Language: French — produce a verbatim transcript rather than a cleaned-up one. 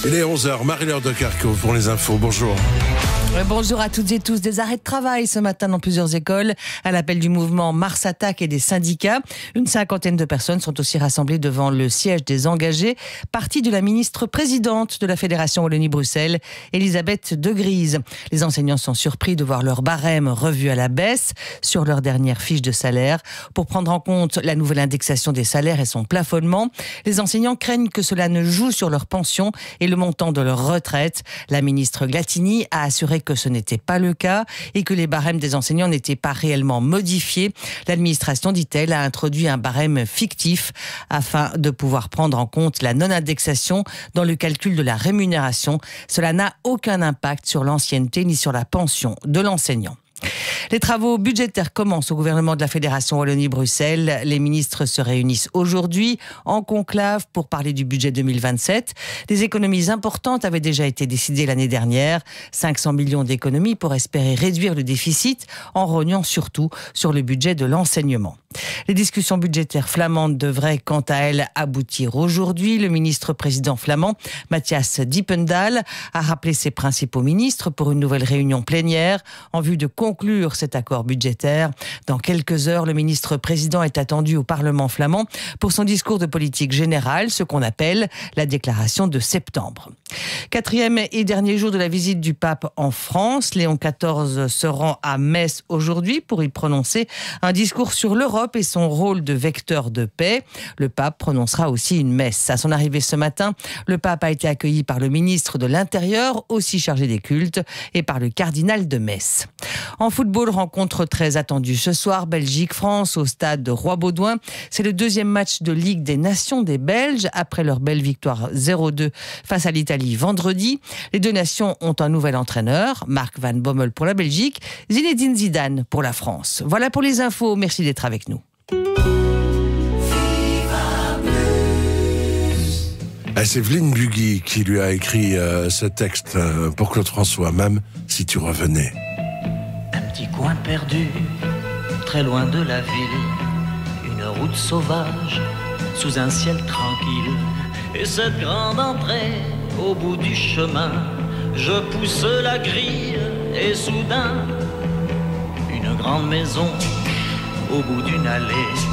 Il est onze heures, Marie-Laure de Kerckhove pour les infos. Bonjour. Bonjour à toutes et tous. Des arrêts de travail ce matin dans plusieurs écoles à l'appel du mouvement Mars Attaque et des syndicats. Une cinquantaine de personnes sont aussi rassemblées devant le siège des engagés, parti de la ministre présidente de la Fédération Wallonie-Bruxelles, Elisabeth De Gries. Les enseignants sont surpris de voir leur barème revu à la baisse sur leur dernière fiche de salaire. Pour prendre en compte la nouvelle indexation des salaires et son plafonnement, les enseignants craignent que cela ne joue sur leur pension et le montant de leur retraite. La ministre Glatini a assuré que ce n'était pas le cas et que les barèmes des enseignants n'étaient pas réellement modifiés. L'administration, dit-elle, a introduit un barème fictif afin de pouvoir prendre en compte la non-indexation dans le calcul de la rémunération. Cela n'a aucun impact sur l'ancienneté ni sur la pension de l'enseignant. Les travaux budgétaires commencent au gouvernement de la Fédération Wallonie-Bruxelles. Les ministres se réunissent aujourd'hui en conclave pour parler du budget deux mille vingt-sept. Des économies importantes avaient déjà été décidées l'année dernière. cinq cents millions d'économies pour espérer réduire le déficit en rognant surtout sur le budget de l'enseignement. Les discussions budgétaires flamandes devraient quant à elles aboutir aujourd'hui. Le ministre-président flamand, Matthias Dippendal, a rappelé ses principaux ministres pour une nouvelle réunion plénière en vue de conclure cet accord budgétaire. Dans quelques heures, le ministre-président est attendu au Parlement flamand pour son discours de politique générale, ce qu'on appelle la déclaration de septembre. Quatrième et dernier jour de la visite du pape en France, Léon quatorze se rend à Metz aujourd'hui pour y prononcer un discours sur l'Europe et son rôle de vecteur de paix. Le pape prononcera aussi une messe. À son arrivée ce matin, le pape a été accueilli par le ministre de l'Intérieur, aussi chargé des cultes, et par le cardinal de Metz. En football, rencontre très attendue ce soir, Belgique-France au stade de Roi-Baudouin. C'est le deuxième match de Ligue des Nations des Belges après leur belle victoire zéro deux face à l'Italie vendredi. Les deux nations ont un nouvel entraîneur, Mark Van Bommel pour la Belgique, Zinedine Zidane pour la France. Voilà pour les infos, merci d'être avec nous. C'est Evelyne Bugui qui lui a écrit euh, ce texte euh, pour Claude François, même si tu revenais. Un petit coin perdu, très loin de la ville, une route sauvage, sous un ciel tranquille, et cette grande entrée au bout du chemin, je pousse la grille et soudain, une grande maison au bout d'une allée.